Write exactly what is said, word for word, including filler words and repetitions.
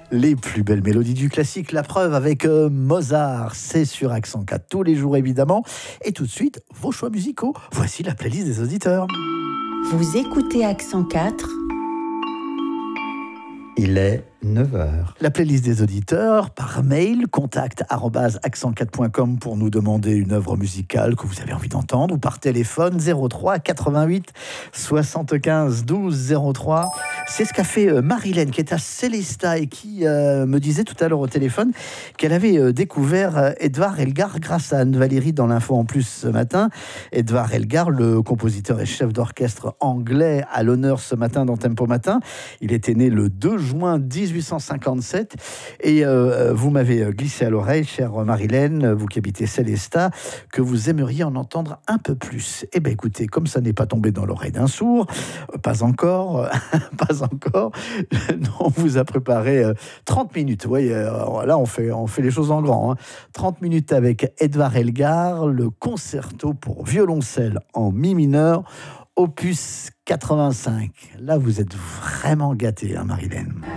Les plus belles mélodies du classique, la preuve avec euh, Mozart, c'est sur Accent quatre tous les jours évidemment. Et tout de suite, vos choix musicaux. Voici la playlist des auditeurs. Vous écoutez Accent quatre. Il est neuf heures. La playlist des auditeurs par mail, contact arobase accent quatre point com pour nous demander une œuvre musicale que vous avez envie d'entendre, ou par téléphone zéro trois quatre-vingt-huit soixante-quinze douze zéro trois. C'est ce qu'a fait Marilène qui est à Célestat et qui euh, me disait tout à l'heure au téléphone qu'elle avait euh, découvert euh, Edvard Elgar grâce à Anne-Valérie dans l'info en plus ce matin. Edvard Elgar, le compositeur et chef d'orchestre anglais à l'honneur ce matin dans Tempo Matin. Il était né le deux juin dix-huit cent cinquante-sept et euh, vous m'avez glissé à l'oreille, chère Marilène, vous qui habitez Célestat, que vous aimeriez en entendre un peu plus. Eh bien écoutez, comme ça n'est pas tombé dans l'oreille d'un sourd, pas encore, pas encore, on vous a préparé trente minutes. Vous voyez, là on fait, on fait les choses en grand. Hein. trente minutes avec Edvard Elgar, le concerto pour violoncelle en mi mineur, opus quatre-vingt-cinq. Là, vous êtes vraiment gâtés, hein, Marilène.